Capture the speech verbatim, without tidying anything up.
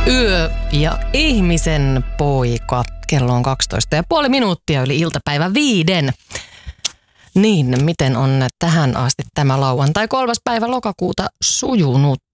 Yö ja ihmisen poika. Kello on kaksitoista ja puoli minuuttia yli iltapäivä viiden. Niin, miten on tähän asti tämä lauantai kolmas päivä lokakuuta sujunut?